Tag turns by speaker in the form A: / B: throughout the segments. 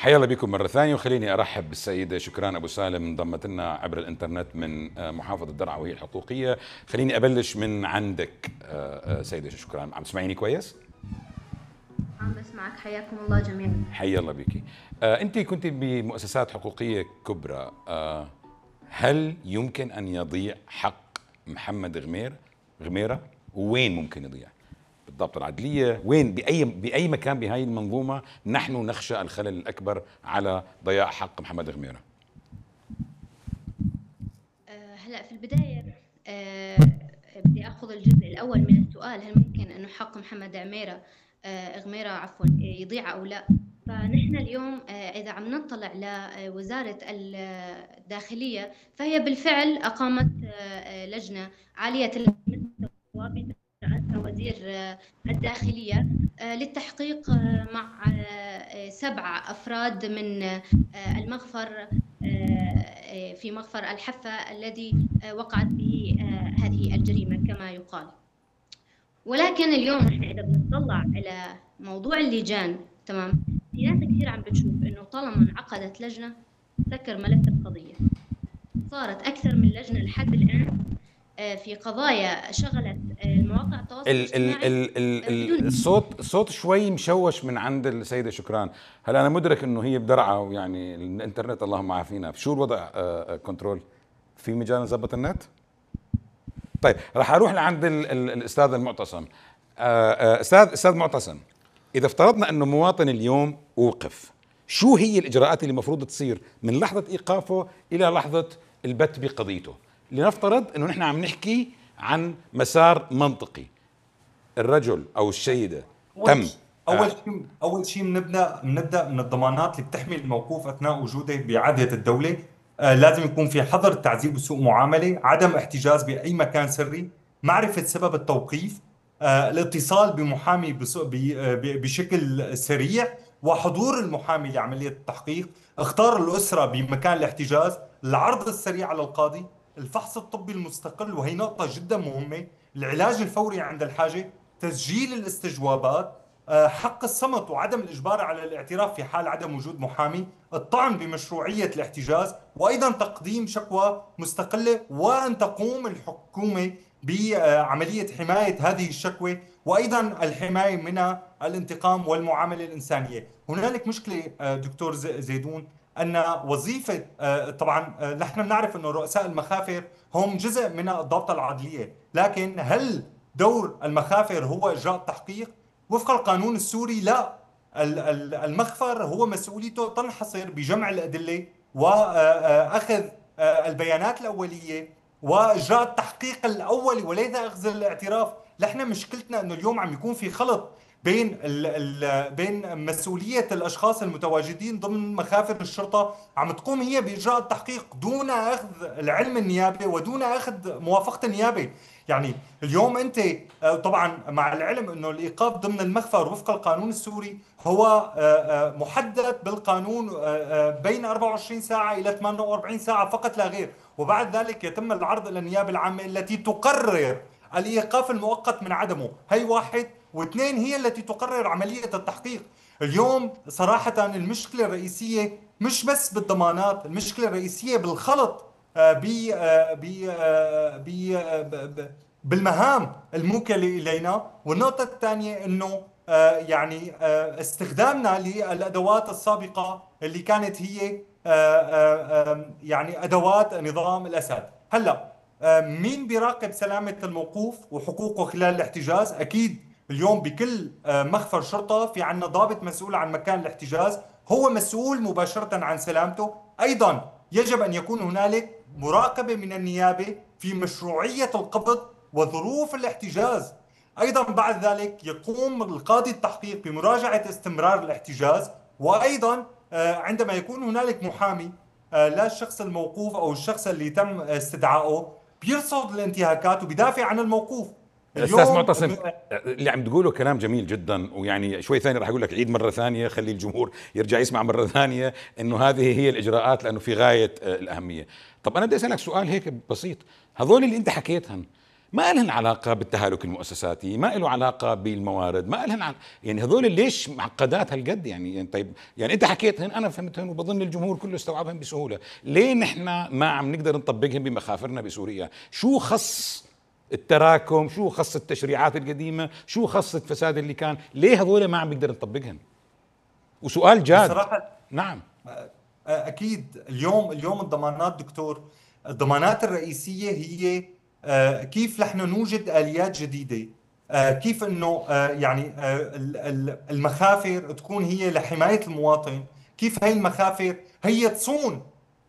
A: حيا الله بكم مرة ثانية، وخليني أرحب بالسيدة شكران أبو سالم، انضمت لنا عبر الإنترنت من محافظة درعا وهي الحقوقية. خليني أبلش من عندك سيدة شكران، عم تسمعيني كويس؟
B: عم بسمعك. حياكم الله جميعا.
A: حيا الله بك. أنت كنت بمؤسسات حقوقية كبرى، هل يمكن أن يضيع حق محمد غميرة؟ وين ممكن يضيع؟ بالضبط العدلية وين؟ بأي مكان بهاي المنظومة نحن نخشى الخلل الأكبر على ضياع حق محمد غميرة؟
B: هلا في البداية بدي أخذ الجزء الأول من السؤال، هل ممكن أنه حق محمد غميرة عفوا يضيع أو لا؟ فنحن اليوم إذا عم نطلع لوزارة الداخلية، فهي بالفعل أقامت لجنة عالية المستوى برئاسة وزير الداخلية للتحقيق مع 7 أفراد من المخفر في مخفر الحفة الذي وقعت به هذه الجريمة كما يقال. ولكن اليوم احنا إذا بنطلع إلى موضوع اللجان، تمام، في ناس كثير عم بتشوف إنه طالما انعقدت لجنة سكر ملف القضية. صارت أكثر من لجنة لحد الآن في قضايا شغلت المواقع التواصل الاجتماعي بدون
A: الصوت شوي مشوش من عند السيدة شكران. هل أنا مدرك إنه هي بدرعا ويعني الإنترنت اللهم عافينا، شو الوضع؟ كنترول، في مجال نظبط النت؟ طيب راح أروح لعند الأستاذ المعتصم. أستاذ معتصم، إذا افترضنا أنه مواطن اليوم أوقف، شو هي الإجراءات اللي المفروض تصير من لحظة إيقافه إلى لحظة البت بقضيته؟ لنفترض أنه نحن عم نحكي عن مسار منطقي، الرجل أو السيدة تم
C: اول شيء بنبدا من الضمانات اللي بتحمي الموقوف اثناء وجوده بعدة الدوله. لازم يكون في حظر تعذيب وسوء معامله، عدم احتجاز باي مكان سري، معرفه سبب التوقيف، الاتصال بمحامي بشكل سريع، وحضور المحامي لعمليه التحقيق، اختار الاسره بمكان الاحتجاز، العرض السريع على القاضي، الفحص الطبي المستقل وهي نقطه جدا مهمه، العلاج الفوري عند الحاجه، تسجيل الاستجوابات، حق الصمت وعدم الإجبار على الاعتراف في حال عدم وجود محامي، الطعن بمشروعية الاحتجاز، وأيضا تقديم شكوى مستقلة، وأن تقوم الحكومة بعملية حماية هذه الشكوى، وأيضا الحماية من الانتقام والمعاملة الإنسانية. هنالك مشكلة دكتور زيدون، أن وظيفة طبعا نحن بنعرف أن رؤساء المخافر هم جزء من الضابطة العدلية، لكن هل دور المخافر هو إجراء التحقيق؟ وفق القانون السوري لا، المخفر هو مسؤوليته تنحصر بجمع الأدلة وأخذ البيانات الأولية وإجراء التحقيق الأولي وليس أخذ الاعتراف. نحن مشكلتنا أنه اليوم عم يكون في خلط بين مسؤولية الأشخاص المتواجدين ضمن مخافر الشرطة، عم تقوم هي بإجراء التحقيق دون أخذ العلم النيابي ودون أخذ موافقة النيابة. يعني اليوم أنت طبعا مع العلم أنه الإيقاف ضمن المخفر وفق القانون السوري هو محدد بالقانون بين 24 ساعة إلى 48 ساعة فقط لا غير، وبعد ذلك يتم العرض إلى النيابة العامة التي تقرر الإيقاف المؤقت من عدمه. هي واحد، واثنين هي التي تقرر عملية التحقيق. اليوم صراحة المشكلة الرئيسية مش بس بالضمانات، المشكلة الرئيسية بالخلط بالمهام الموكلة إلينا. والنقطة الثانية أنه يعني استخدامنا للأدوات السابقة اللي كانت هي يعني أدوات نظام الأسد. هلأ مين بيراقب سلامة الموقوف وحقوقه خلال الاحتجاز؟ أكيد اليوم بكل مخفر شرطة في عنا ضابط مسؤول عن مكان الاحتجاز، هو مسؤول مباشرة عن سلامته. أيضا يجب أن يكون هنالك مراقبة من النيابة في مشروعية القبض وظروف الاحتجاز. أيضا بعد ذلك يقوم القاضي التحقيق بمراجعة استمرار الاحتجاز، وأيضا عندما يكون هنالك محامي للشخص الموقوف أو الشخص اللي تم استدعائه بيرصد الانتهاكات وبيدافع عن الموقوف.
A: استاذ معتصم، اللي عم تقوله كلام جميل جدا، ويعني شوي ثاني راح اقول لك عيد مره ثانيه، خلي الجمهور يرجع يسمع مره ثانيه انه هذه هي الاجراءات لانه في غايه الاهميه. طب انا بدي اسالك سؤال هيك بسيط، هذول اللي انت حكيتهم ما لهن علاقة بالتهالك المؤسساتي، ما له علاقة بالموارد، ما لهن يعني هذول ليش معقدات هالقد يعني طيب يعني انت حكيتهن انا فهمتهن وبظن الجمهور كله استوعبهن بسهولة، ليه نحن ما عم نقدر نطبقهن بمخافرنا بسوريا؟ شو خص التراكم، شو خص التشريعات القديمة، شو خص الفساد اللي كان، ليه هذول ما عم نقدر نطبقهن؟ وسؤال جاد.
C: بصراحة
A: نعم.
C: اكيد اليوم الضمانات دكتور، الضمانات الرئيسيه هي كيف نحن نوجد اليات جديده، كيف انه يعني المخافر تكون هي لحمايه المواطن، كيف هي المخافر هي تصون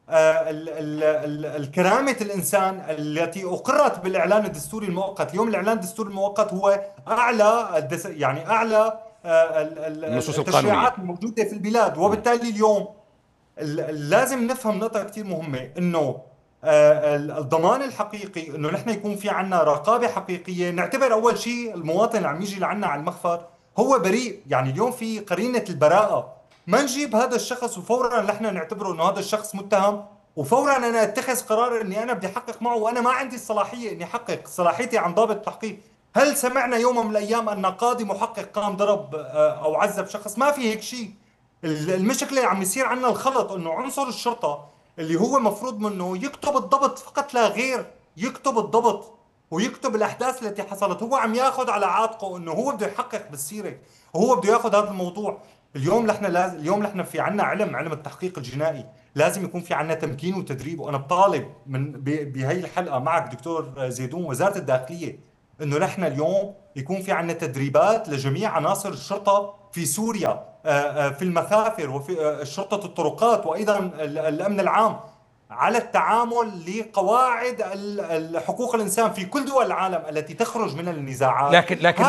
C: الكرامة الإنسان التي أقرت بالإعلان الدستوري المؤقت. اليوم الإعلان الدستوري المؤقت هو أعلى يعني أعلى
A: النصوص القانونية
C: التشريعات الموجودة في البلاد. وبالتالي اليوم لازم نفهم نقطة كثير مهمة، انه الضمان الحقيقي انه نحن يكون في عنا رقابة حقيقية، نعتبر اول شيء المواطن اللي عم يجي لعنا على المخفر هو بريء. يعني اليوم في قرينة البراءة، ما نجيب هذا الشخص وفورا نحن نعتبره انه هذا الشخص متهم وفورا انا اتخذ قرار اني انا بدي احقق معه وانا ما عندي الصلاحية اني احقق، صلاحيتي عن ضابط التحقيق. هل سمعنا يوم من الايام ان قاضي محقق قام ضرب او عذب شخص؟ ما في هيك شيء. المشكلة عم يصير عندنا الخلط، انه عنصر الشرطة اللي هو مفروض منه يكتب الضبط فقط لا غير، يكتب الضبط ويكتب الاحداث التي حصلت، هو عم ياخذ على عاتقه انه هو بده يحقق بالسيرة وهو بده ياخذ هذا الموضوع. اليوم نحن في عندنا علم التحقيق الجنائي، لازم يكون في عندنا تمكين وتدريب. وانا بطالب بهي الحلقة معك دكتور زيدون وزارة الداخلية انه نحن اليوم يكون في عندنا تدريبات لجميع عناصر الشرطة في سوريا، في المخافر وفي شرطة الطرقات وأيضا الأمن العام، على التعامل لقواعد حقوق الإنسان في كل دول العالم التي تخرج من النزاعات.
A: لكن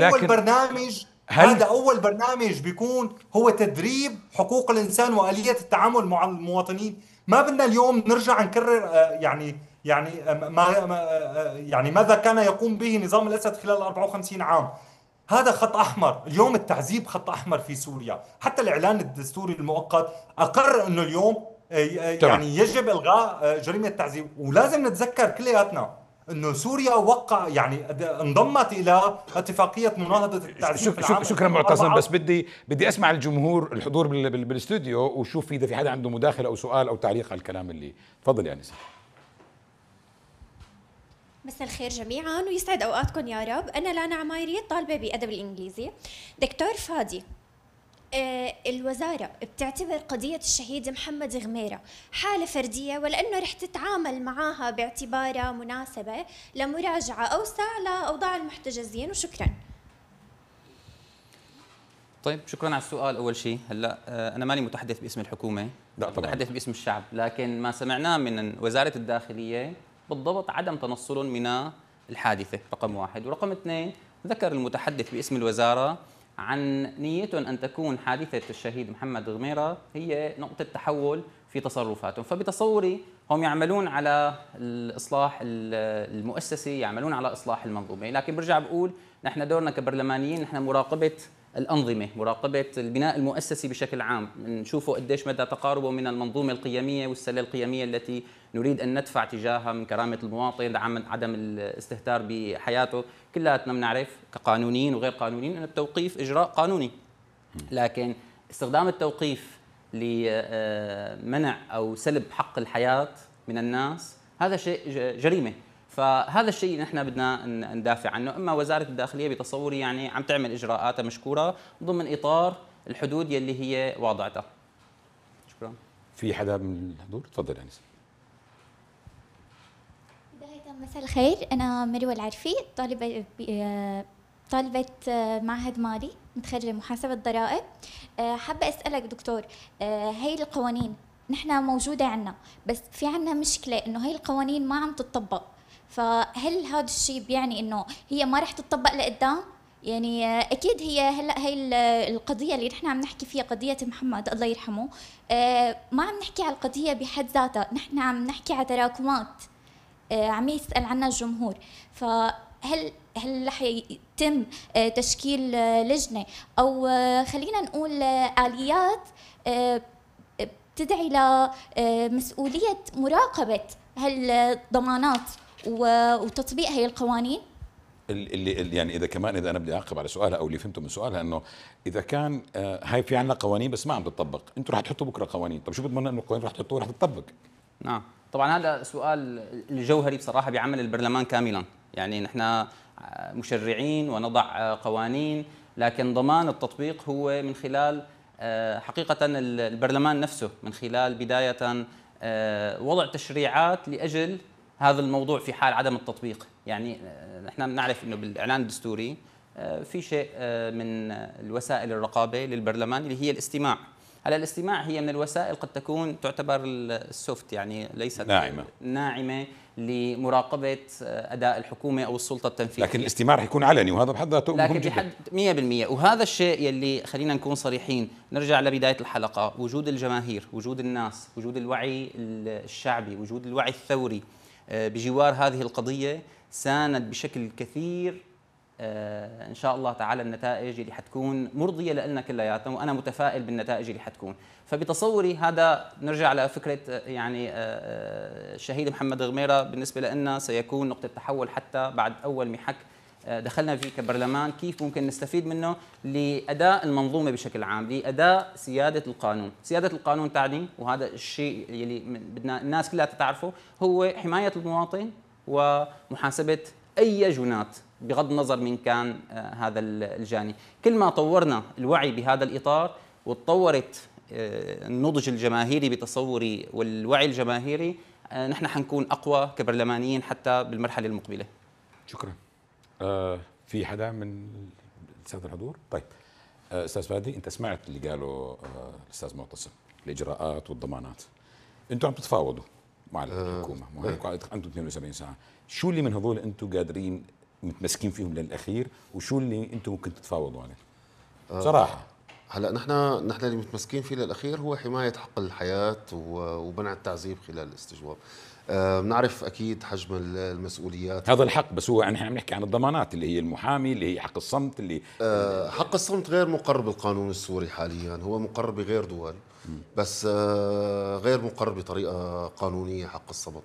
C: هذا أول برنامج بيكون هو تدريب حقوق الإنسان وآلية التعامل مع المواطنين. ما بدنا اليوم نرجع نكرر يعني ماذا كان يقوم به نظام الأسد خلال 54 عام. هذا خط أحمر. اليوم التعذيب خط أحمر في سوريا. حتى الإعلان الدستوري المؤقت أقر أنه اليوم يعني يجب إلغاء جريمة التعذيب. ولازم نتذكر كلياتنا أنه سوريا يعني انضمت إلى اتفاقية مناهضة التعذيب في العام.
A: شكرا معتصم، بس بدي أسمع الجمهور الحضور بالاستوديو وشوف إذا في حدا عنده مداخلة أو سؤال أو تعليق على الكلام اللي تفضل يعني.
D: مساء الخير جميعا ويسعد اوقاتكم يا رب. انا لانا عمايري طالبه بادب الانجليزي. دكتور فادي، الوزاره بتعتبر قضيه الشهيد محمد غميره حاله فرديه ولا انه رح تتعامل معها باعتبارها مناسبه لمراجعه اوسع لاوضاع المحتجزين؟ وشكرا.
E: طيب شكرا على السؤال. اول شيء هلا انا ماني متحدث باسم الحكومه،
A: لا طبعا
E: متحدث باسم الشعب، لكن ما سمعناه من وزاره الداخليه بالضبط عدم تنصل من الحادثة، رقم واحد. ورقم اثنين، ذكر المتحدث باسم الوزارة عن نيتهم أن تكون حادثة الشهيد محمد غميرة هي نقطة تحول في تصرفاتهم. فبتصوري هم يعملون على الإصلاح المؤسسي، يعملون على إصلاح المنظومة. لكن برجع بقول نحن دورنا كبرلمانيين نحن مراقبة الأنظمة، مراقبة البناء المؤسسي بشكل عام، نشوفوا قديش مدى تقاربه من المنظومة القيمية والسلة القيمية التي نريد أن ندفع تجاهها من كرامة المواطن، عدم الاستهتار بحياته. كلاتنا بنعرف كقانونيين وغير قانونيين أن التوقيف إجراء قانوني، لكن استخدام التوقيف لمنع أو سلب حق الحياة من الناس هذا شيء جريمة. فهذا الشيء نحن بدنا ندافع عنه. اما وزاره الداخليه بتصوري يعني عم تعمل اجراءاتها مشكوره ضمن اطار الحدود يلي هي واضعتها. شكرا.
A: في حدا من الحضور؟ تفضل انس.
F: بداية مساء الخير، انا مروه العرفي، طالبة معهد مالي، متخرجة محاسبة ضرائب. حابة اسألك دكتور، هي القوانين نحن موجودة عنا، بس في عنا مشكلة انه هي القوانين ما عم تطبق، فهل هذا الشيء بيعني انه هي ما رح تطبق لقدام؟ يعني اكيد هلا هي القضيه اللي نحن عم نحكي فيها، قضيه محمد الله يرحمه، ما عم نحكي على القضيه بحد ذاتها، نحن عم نحكي على تراكمات عم يسال عنها الجمهور. فهل رح يتم تشكيل لجنه او خلينا نقول اليات بتدعي لمسؤوليه مراقبه هالضمانات وتطبيق هي القوانين.
A: اللي يعني اذا كمان اذا انا بدي اعقب على سؤالها او اللي فهمته من سؤالها انه اذا كان هاي في عندنا قوانين بس ما عم تطبق، انتم رح تحطوا بكره قوانين، طب شو بضمن انه القوانين رح تحطوها رح تطبق؟
E: نعم طبعا هذا سؤال الجوهري بصراحه بعمل البرلمان كاملا، يعني نحن مشرعين ونضع قوانين، لكن ضمان التطبيق هو من خلال حقيقه البرلمان نفسه، من خلال بدايه وضع تشريعات لاجل هذا الموضوع في حال عدم التطبيق. يعني نحن بنعرف انه بالاعلان الدستوري في شيء من الوسائل الرقابه للبرلمان اللي هي الاستماع. هلا الاستماع هي من الوسائل قد تكون تعتبر السوفت، يعني ليست ناعمه لمراقبه اداء الحكومه او السلطه التنفيذيه،
A: لكن الاستماع رح يكون علني وهذا بحد ذاته مهم جدا.
E: لكن بحد 100%. وهذا الشيء يلي خلينا نكون صريحين، نرجع لبدايه الحلقه، وجود الجماهير، وجود الناس، وجود الوعي الشعبي، وجود الوعي الثوري بجوار هذه القضيه ساند بشكل كثير ان شاء الله تعالى النتائج اللي حتكون مرضيه لنا كلياتنا، وانا متفائل بالنتائج اللي حتكون. فبتصوري هذا نرجع لفكره يعني الشهيد محمد غميره بالنسبه لنا سيكون نقطه تحول حتى بعد اول محك دخلنا فيه كبرلمان، كيف ممكن نستفيد منه لاداء المنظومه بشكل عام، لاداء سياده القانون. سياده القانون تعني، وهذا الشيء اللي بدنا الناس كلها تعرفه، هو حمايه المواطن ومحاسبه اي جنات بغض النظر من كان هذا الجاني. كل ما طورنا الوعي بهذا الإطار وتطورت النضج الجماهيري بتصوري والوعي الجماهيري، نحن حنكون أقوى كبرلمانيين حتى بالمرحلة المقبلة.
A: شكرا. في حدا من السادة الحضور؟ طيب أستاذ فادي، أنت سمعت اللي قاله الأستاذ معتصم، الإجراءات والضمانات. أنتم عم تتفاوضوا مع الحكومة، عندكم 72 ساعة، شو اللي من هذول أنتم قادرين متمسكين فيهم للاخير، وشو اللي انتم ممكن تتفاوضوا عليه؟ بصراحه
G: هلا نحن اللي متمسكين فيه للاخير هو حمايه حق الحياه ومنع التعذيب خلال الاستجواب. بنعرف اكيد حجم المسؤوليات،
A: هذا الحق، بس هو نحن عم نحكي عن الضمانات اللي هي المحامي، اللي هي حق الصمت، اللي
G: حق الصمت غير مقر بالقانون السوري حاليا، هو مقر بغير دول، بس غير مقر بطريقه قانونيه حق الصمت.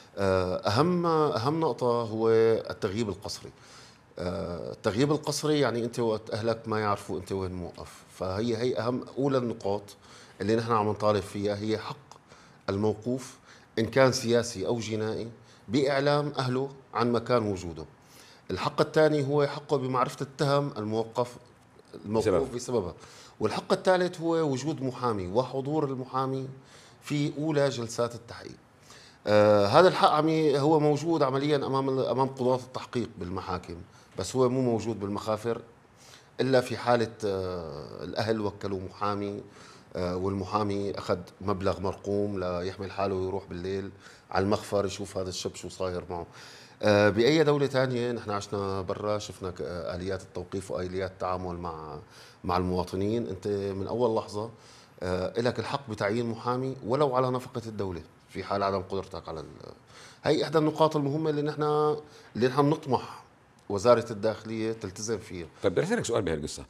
G: أهم نقطة هو التغييب القسري. التغييب القسري يعني أنت وقت أهلك ما يعرفوا أنت وين موقف، فهي أهم أولى النقاط اللي نحن عم نطالب فيها، هي حق الموقوف إن كان سياسي أو جنائي بإعلام أهله عن مكان وجوده. الحق الثاني هو حقه بمعرفة التهم الموقوف بسببها. والحق الثالث هو وجود محامي وحضور المحامي في أولى جلسات التحقيق. هذا الحق هو موجود عمليا امام قضاة التحقيق بالمحاكم، بس هو مو موجود بالمخافر الا في حاله الاهل وكلوا محامي والمحامي اخذ مبلغ مرقوم ليحمل حاله ويروح بالليل على المخفر يشوف هذا الشاب شو صاير معه. باي دوله ثانيه نحن عشنا برا شفنا اليات التوقيف واليات التعامل مع المواطنين. انت من اول لحظه لك الحق بتعيين محامي ولو على نفقه الدوله في حال عدم قدرتك على هي احدى النقاط المهمه اللي نحن بنطمح وزاره الداخليه تلتزم فيها.
A: طيب بدي اسالك سؤال بهالقصه.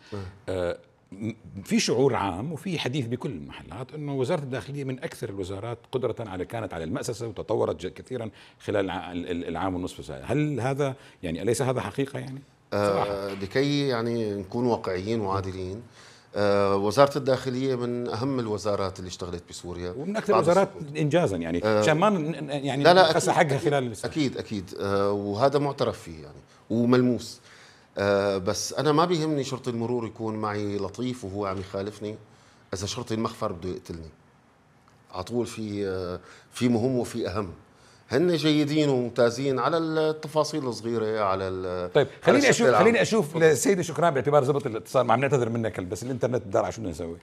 A: في شعور عام وفي حديث بكل المحلات انه وزاره الداخليه من اكثر الوزارات قدره كانت على المأسسه وتطورت كثيرا خلال العام والنصف ساعه، هل هذا يعني اليس هذا حقيقه يعني؟
G: لكي يعني نكون واقعيين وعادلين، وزارة الداخلية من أهم الوزارات اللي اشتغلت بسوريا
A: ومن أكثر الوزارات إنجازا، يعني عشان ما يعني نخسر حقها خلال
G: أكيد وهذا معترف فيه يعني وملموس. بس أنا ما بيهمني شرطي المرور يكون معي لطيف وهو عم يخالفني إذا شرطي المخفر بده يقتلني. على طول في مهم وفي أهم. هن جيدين وممتازين على التفاصيل الصغيره على
A: طيب خليني اشوف السيده شكران باعتبار زبط الاتصال، ما عم نعتذر منك بس الانترنت بدار على شو بدنا نسوي.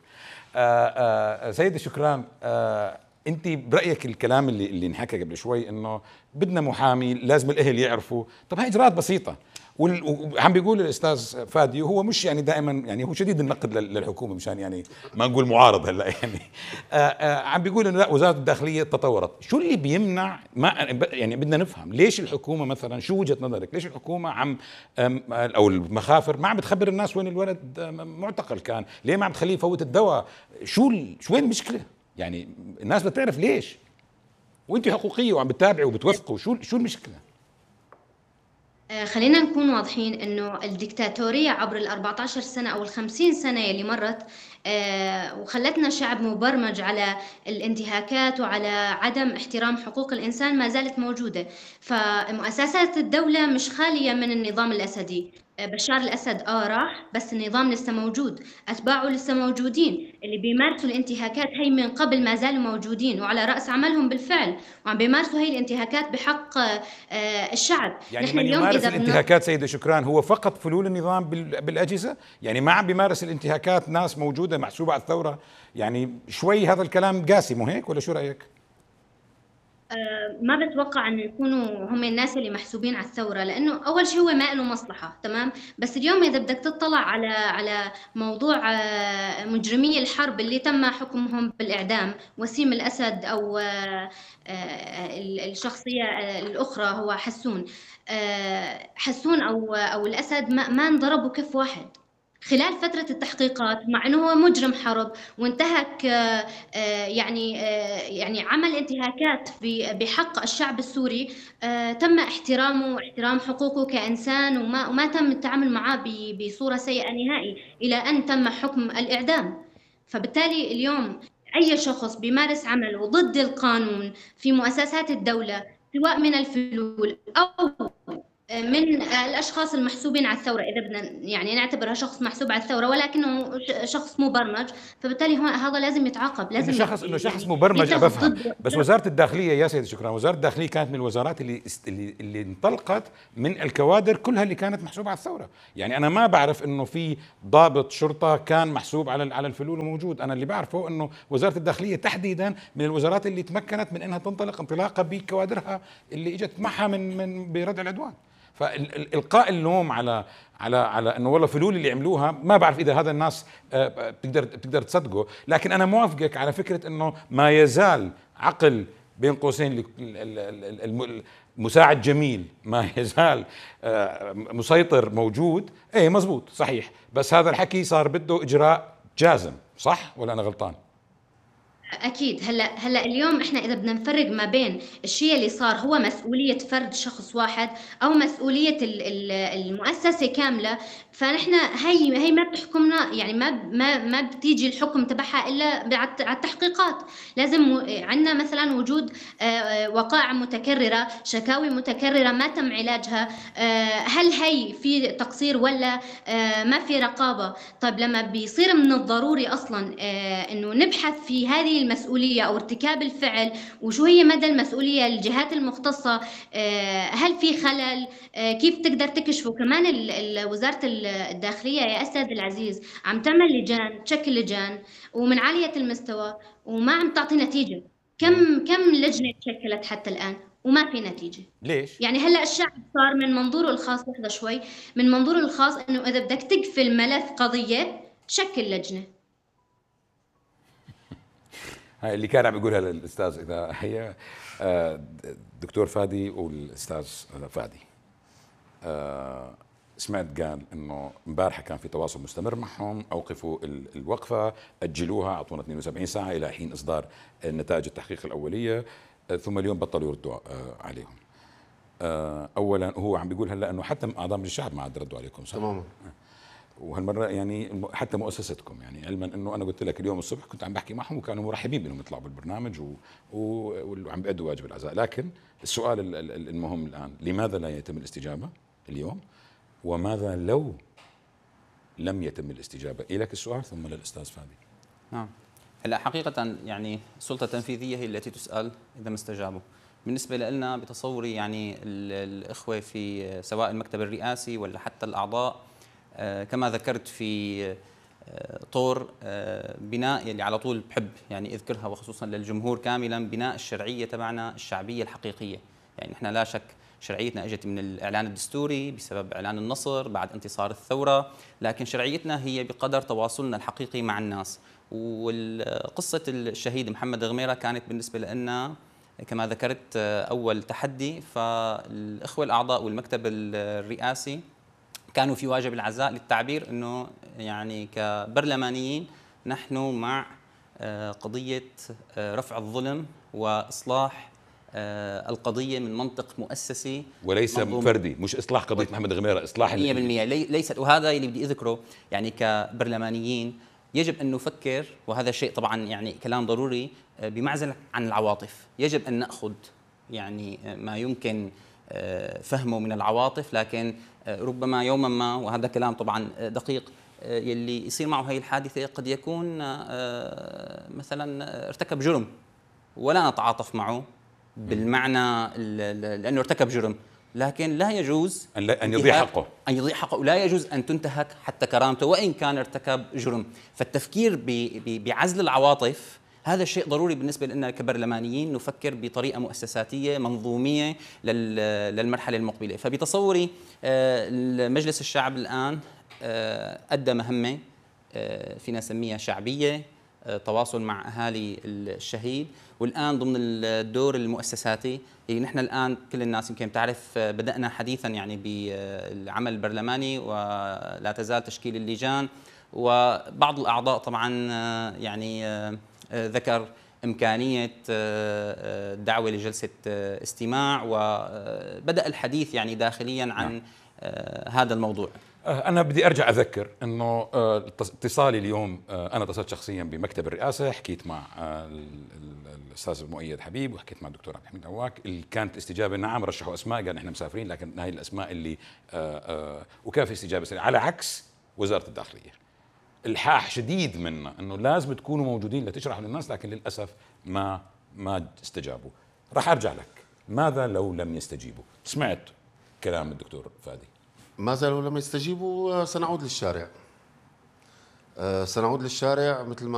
A: سيده شكران، انت برايك الكلام اللي انحكى قبل شوي انه بدنا محامي، لازم الاهل يعرفوا، طب هاي اجراءات بسيطه، وعم بيقول الاستاذ فادي وهو مش يعني دائما يعني هو شديد النقد للحكومه، مشان يعني ما نقول معارض هلا يعني عم بيقول انه لا وزاره الداخليه تطورت. شو اللي بيمنع؟ ما يعني بدنا نفهم ليش الحكومه مثلا، شو وجهه نظرك ليش الحكومه عم او المخافر ما عم بتخبر الناس وين الولد معتقل كان؟ ليه ما عم تخليه يفوت الدواء؟ شو وين المشكله؟ يعني الناس بتعرف ليش، وانت حقوقيه وعم بتتابعي وبتوثقوا، شو المشكله؟
B: خلينا نكون واضحين انه الدكتاتورية عبر ال 14 سنة او ال 50 سنة اللي مرت وخلتنا شعب مبرمج على الانتهاكات وعلى عدم احترام حقوق الانسان ما زالت موجودة. فمؤسسات الدولة مش خالية من النظام الاسدي. بشار الاسد راح، بس النظام لسه موجود، اتباعه لسه موجودين، اللي بيمارسوا الانتهاكات هي من قبل ما زالوا موجودين وعلى راس عملهم بالفعل، وعم بيمارسوا هي الانتهاكات بحق الشعب.
A: يعني
B: نحن
A: من
B: اليوم
A: يمارس
B: اذا
A: الانتهاكات سيدة شكران هو فقط فلول النظام بالاجهزه، يعني ما عم بيمارس الانتهاكات ناس موجوده محسوبه على الثوره، يعني شوي هذا الكلام قاسي مو هيك ولا شو رايك؟
B: ما بتوقع انه يكونوا هم الناس اللي محسوبين على الثوره، لانه اول شيء هو ما له مصلحه، تمام؟ بس اليوم اذا بدك تطلع على موضوع مجرمي الحرب اللي تم حكمهم بالاعدام، وسيم الاسد او الشخصيه الاخرى هو حسون. حسون او الاسد ما انضربوا كف واحد خلال فترة التحقيقات، مع أنه هو مجرم حرب وانتهك يعني عمل انتهاكات بحق الشعب السوري. تم احترامه واحترام حقوقه كإنسان، وما تم التعامل معه بصورة سيئة نهائي إلى أن تم حكم الإعدام. فبالتالي اليوم أي شخص بيمارس عمله ضد القانون في مؤسسات الدولة، سواء من الفلول أو من الأشخاص المحسوبين على الثورة، إذا بدنا يعني نعتبرها شخص محسوب على الثورة ولكنه شخص مبرمج، فبالتالي هذا لازم يتعاقب، لازم
A: انه شخص
B: يعني
A: مبرمج.
B: يتخذ
A: بفهم،
B: ضده.
A: بس وزاره الداخليه يا سيدي شكرا، وزاره الداخليه كانت من الوزارات اللي انطلقت من الكوادر كلها اللي كانت محسوبه على الثوره، يعني انا ما بعرف انه في ضابط شرطه كان محسوب على الفلول وموجود، انا اللي بعرفه انه وزاره الداخليه تحديدا من الوزارات اللي تمكنت من انها تنطلق انطلاقه بكوادرها اللي اجت معها من بردع العدوان. فالقاء اللوم على انه والله فلول اللي عملوها، ما بعرف اذا هذا الناس بتقدر تصدقه، لكن انا موافقك على فكره انه ما يزال عقل بين قوسين المساعد جميل ما يزال مسيطر موجود. ايه مزبوط صحيح، بس هذا الحكي صار بده اجراء جازم، صح ولا انا غلطان؟
B: أكيد. هلا اليوم إحنا إذا بدنا نفرق ما بين الشيء اللي صار هو مسؤولية فرد شخص واحد أو مسؤولية المؤسسة كاملة، فنحن هي ما بتحكمنا، يعني ما بتيجي الحكم تبعها إلا على التحقيقات. لازم عندنا مثلا وجود وقائع متكررة، شكاوي متكررة ما تم علاجها. هل هي في تقصير ولا ما في رقابة؟ طيب لما بيصير من الضروري أصلا إنه نبحث في هذه المسؤولية أو ارتكاب الفعل وشو هي مدى المسؤولية الجهات المختصة، هل في خلل، كيف تقدر تكشفه. كمان وزارة الداخلية يا أستاذ العزيز عم تعمل لجان، تشكل لجان ومن عالية المستوى وما عم تعطي نتيجة. كم لجنة تشكلت حتى الآن وما في نتيجة؟
A: ليش؟
B: يعني هلا الشعب صار من منظوره الخاص، لحظة شوي، من منظوره الخاص إنه إذا بدك تقفل ملف قضية شكل لجنة.
A: هاي اللي كان عم يقولها للاستاذ، اذا هي دكتور فادي والاستاذ فادي سمعت قال انه امبارح كان في تواصل مستمر معهم، اوقفوا الوقفه، اجلوها، اعطونا 72 ساعه الى حين اصدار نتائج التحقيق الاوليه، ثم اليوم بطلوا يردوا عليهم. اولا هو عم بيقول هلا انه حتى اعضاء مجلس الشعب ما عاد ردوا عليكم، صح؟
G: تماما.
A: وهالمره يعني حتى مؤسستكم، يعني علما انه انا قلت لك اليوم الصبح كنت عم بحكي معهم وكانوا مرحبين بانهم يطلعوا بالبرنامج وعم بيأدوا واجب العزاء، لكن السؤال المهم الان لماذا لا يتم الاستجابه اليوم؟ وماذا لو لم يتم الاستجابه؟ إليك السؤال ثم للاستاذ فادي.
E: نعم. هلا حقيقة يعني السلطة التنفيذية هي التي تسأل إذا ما استجابوا. بالنسبة لنا بتصوري يعني الإخوة في سواء المكتب الرئاسي ولا حتى الأعضاء، كما ذكرت في طور بناء اللي على طول بحب يعني اذكرها وخصوصا للجمهور كاملا، بناء الشرعيه تبعنا الشعبيه الحقيقيه. يعني احنا لا شك شرعيتنا اجت من الاعلان الدستوري بسبب اعلان النصر بعد انتصار الثوره، لكن شرعيتنا هي بقدر تواصلنا الحقيقي مع الناس. وقصه الشهيد محمد غميره كانت بالنسبه لنا كما ذكرت اول تحدي، فالاخوه الاعضاء والمكتب الرئاسي كانوا في واجب العزاء للتعبير انه يعني كبرلمانيين نحن مع قضيه رفع الظلم واصلاح القضية من منطق مؤسسي
A: وليس
E: منظومي.
A: فردي، مش اصلاح قضيه محمد غميره، اصلاح
E: 100% ليست. وهذا اللي بدي اذكره، يعني كبرلمانيين يجب ان نفكر، وهذا شيء طبعا يعني كلام ضروري، بمعزل عن العواطف. يجب ان ناخذ يعني ما يمكن فهمه من العواطف، لكن ربما يوما ما، وهذا كلام طبعا دقيق، يلي يصير معه هي الحادثة قد يكون مثلا ارتكب جرم ولا نتعاطف معه بالمعنى لأنه ارتكب جرم، لكن لا يجوز
A: أن يضيع حقه،
E: ولا يجوز أن تنتهك حتى كرامته وإن كان ارتكب جرم. فالتفكير بعزل العواطف هذا شيء ضروري بالنسبة لنا كبرلمانيين، نفكر بطريقة مؤسساتية منظومية للمرحلة المقبلة. فبتصوري مجلس الشعب الآن أدى مهمة فينا نسميها شعبية، تواصل مع أهالي الشهيد، والآن ضمن الدور المؤسساتي يعني نحن الآن كل الناس يمكن تعرف بدأنا حديثا يعني بالعمل البرلماني، ولا تزال تشكيل اللجان، وبعض الأعضاء طبعا يعني ذكر إمكانية الدعوة لجلسة استماع، وبدأ الحديث يعني داخليا عن هذا الموضوع.
A: أنا بدي أرجع أذكر أنه اتصالي اليوم، أنا اتصلت شخصيا بمكتب الرئاسة، حكيت مع الأستاذ المؤيد حبيب، وحكيت مع الدكتور عبد الحميد عواك، اللي كانت استجابة نعم، رشحوا أسماء، قال نحن مسافرين، لكن هاي الأسماء اللي وكان في استجابة سريعة، على عكس وزارة الداخلية. الحاح شديد منا أنه لازم تكونوا موجودين لتشرحوا للناس، لكن للأسف ما استجابوا. راح أرجع لك، ماذا لو لم يستجيبوا؟ سمعت كلام الدكتور فادي،
G: ماذا لو لم يستجيبوا؟ سنعود للشارع، سنعود للشارع مثل ما